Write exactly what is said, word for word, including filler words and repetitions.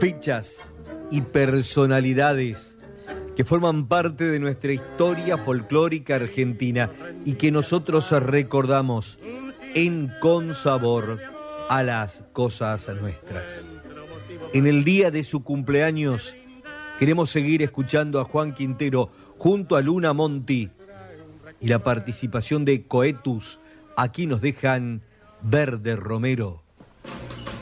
fechas y personalidades que forman parte de nuestra historia folclórica argentina y que nosotros recordamos en Con Sabor a las cosas nuestras. En el día de su cumpleaños queremos seguir escuchando a Juan Quintero junto a Luna Monti y la participación de Coetus. Aquí nos dejan Verde Romero.